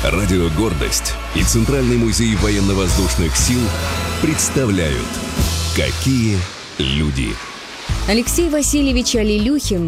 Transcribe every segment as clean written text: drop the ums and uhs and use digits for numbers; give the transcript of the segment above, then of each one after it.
Радио «Гордость» и Центральный музей военно-воздушных сил представляют «Какие люди». Алексей Васильевич Алилюхин,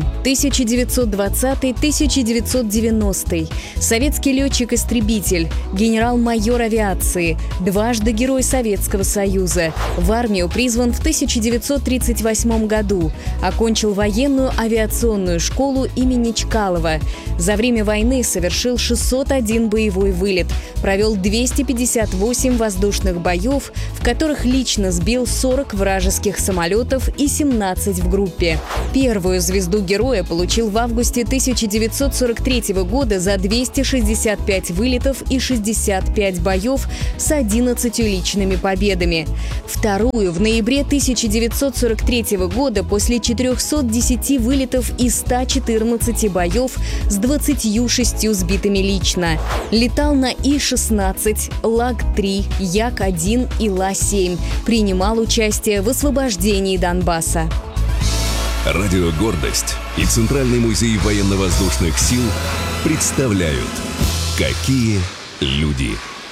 1920-1990, советский летчик-истребитель, генерал-майор авиации, дважды Герой Советского Союза. В армию призван в 1938 году, окончил военную авиационную школу имени Чкалова. За время войны совершил 601 боевой вылет, провел 258 воздушных боев, в которых лично сбил 40 вражеских самолетов и 17 в группе. Первую звезду Героя получил в августе 1943 года за 265 вылетов и 65 боев с 11 личными победами. Вторую в ноябре 1943 года после 410 вылетов и 114 боев с 26 сбитыми лично. Летал на И-16, Лаг-3, Як-1 и Ла-7. Принимал участие в освобождении Донбасса. Радио «Гордость» и Центральный музей военно-воздушных сил представляют «Какие люди».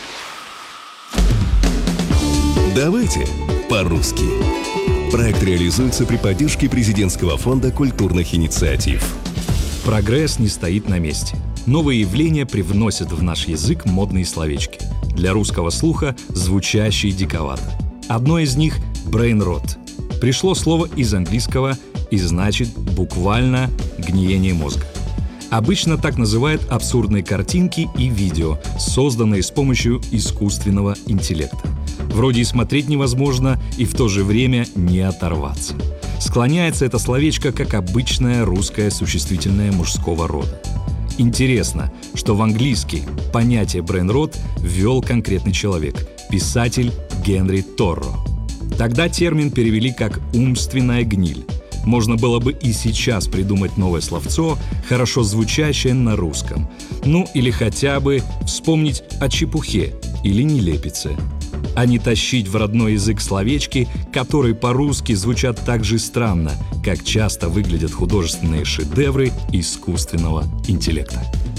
Давайте по-русски. Проект реализуется при поддержке Президентского фонда культурных инициатив. Прогресс не стоит на месте. Новые явления привносят в наш язык модные словечки. Для русского слуха звучащие диковато. Одно из них – брейн-рот. Пришло слово из английского и значит буквально гниение мозга. Обычно так называют абсурдные картинки и видео, созданные с помощью искусственного интеллекта. Вроде и смотреть невозможно, и в то же время не оторваться. Склоняется это словечко как обычное русское существительное мужского рода. Интересно, что в английский понятие брейн-рот ввел конкретный человек – писатель Генри Торро. Тогда термин перевели как «умственная гниль». Можно было бы и сейчас придумать новое словцо, хорошо звучащее на русском. Ну или хотя бы вспомнить о чепухе или нелепице. А не тащить в родной язык словечки, которые по-русски звучат так же странно, как часто выглядят художественные шедевры искусственного интеллекта.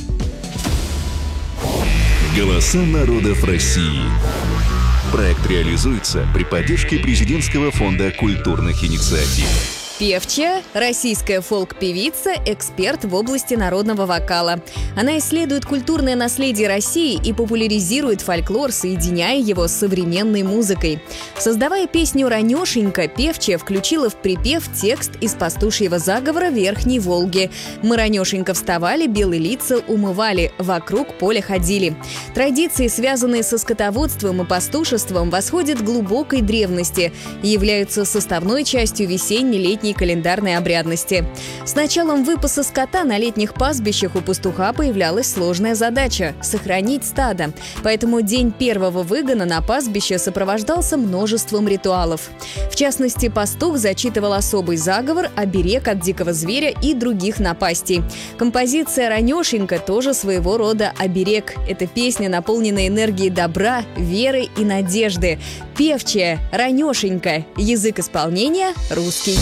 Голоса народов России. Проект реализуется при поддержке Президентского фонда культурных инициатив. Певчая, российская фолк-певица, эксперт в области народного вокала. Она исследует культурное наследие России и популяризирует фольклор, соединяя его с современной музыкой. Создавая песню «Ранешенька», Певчая включила в припев текст из пастушьего заговора Верхней Волги. «Мы ранешенько вставали, белые лица умывали, вокруг поля ходили». Традиции, связанные со скотоводством и пастушеством, восходят к глубокой древности и являются составной частью весенне-летней календарной обрядности. С началом выпаса скота на летних пастбищах у пастуха появлялась сложная задача – сохранить стадо. Поэтому день первого выгона на пастбище сопровождался множеством ритуалов. В частности, пастух зачитывал особый заговор, оберег от дикого зверя и других напастей. Композиция «Ранешенька» тоже своего рода оберег. Это песня, наполненная энергией добра, веры и надежды. Певчая, «Ранешенька». Язык исполнения – русский.